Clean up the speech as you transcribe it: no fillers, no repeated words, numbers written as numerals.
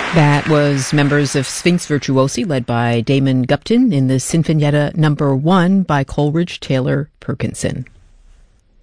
That was members of Sphinx Virtuosi led by Damon Gupton in the Sinfonietta No. 1 by Coleridge Taylor Perkinson.